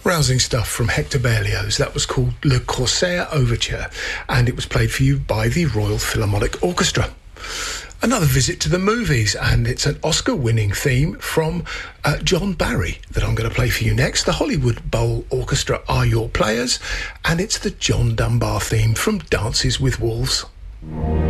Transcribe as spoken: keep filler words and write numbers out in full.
Rousing stuff from Hector Berlioz. That was called Le Corsaire Overture, and it was played for you by the Royal Philharmonic Orchestra. Another visit to the movies, and it's an Oscar-winning theme from uh, John Barry that I'm going to play for you next. The Hollywood Bowl Orchestra are your players, and it's the John Dunbar theme from Dances with Wolves.